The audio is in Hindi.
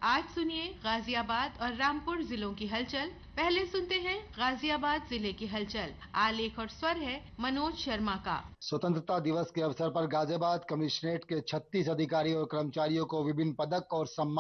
आज सुनिए गाजियाबाद और रामपुर जिलों की हलचल। पहले सुनते हैं गाजियाबाद जिले की हलचल। आलेख और स्वर है मनोज शर्मा का। स्वतंत्रता दिवस के अवसर पर गाजियाबाद कमिश्नरेट के 36 अधिकारियों और कर्मचारियों को विभिन्न पदक और सम्मान